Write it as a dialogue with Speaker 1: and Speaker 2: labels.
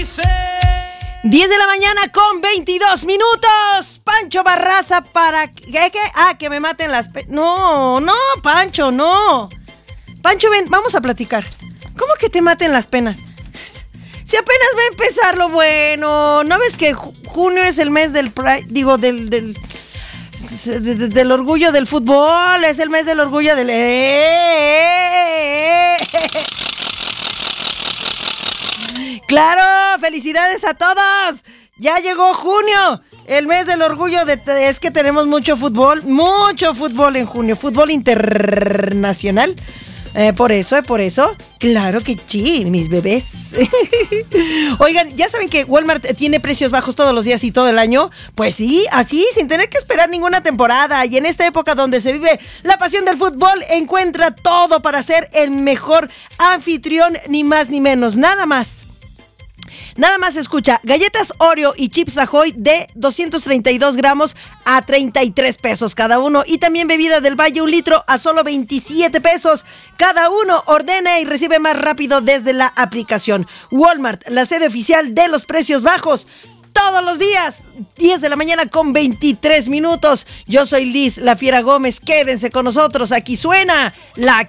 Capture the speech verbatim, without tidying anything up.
Speaker 1: diez de la mañana con veintidós minutos. Pancho Barraza para... ¿Qué? ¿Qué? Ah, que me maten las... Pe... No, no, Pancho, no. Pancho, ven, vamos a platicar. ¿Cómo que te maten las penas? Si apenas va a empezar lo bueno. ¿No ves que junio es el mes del... Digo, del... del de, de, del orgullo del fútbol? Es el mes del orgullo del... ¡Claro! ¡Felicidades a todos! ¡Ya llegó junio! El mes del orgullo de... Es que tenemos mucho fútbol, mucho fútbol en junio, fútbol internacional. Eh, por eso, eh, por eso. Claro que sí, mis bebés. Oigan, ¿ya saben que Walmart tiene precios bajos todos los días y todo el año? Pues sí, así, sin tener que esperar ninguna temporada. Y en esta época donde se vive la pasión del fútbol, encuentra todo para ser el mejor anfitrión, ni más ni menos, nada más. Nada más escucha, galletas Oreo y chips Ahoy de doscientos treinta y dos gramos a treinta y tres pesos cada uno. Y también bebida del Valle, un litro a solo veintisiete pesos cada uno. Ordena y recibe más rápido desde la aplicación. Walmart, la sede oficial de los precios bajos. Todos los días, diez de la mañana con veintitrés minutos. Yo soy Liz La Fiera Gómez. Quédense con nosotros. Aquí suena la